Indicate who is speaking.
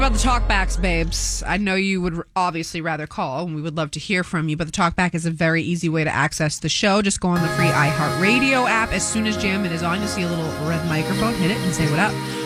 Speaker 1: About the talkbacks, babes. I know you would obviously rather call, and we would love to hear from you, but the talkback is a very easy way to access the show. Just go on the free iHeartRadio app. As soon as Jammin' is on, you'll see a little red microphone. Hit it and say what up.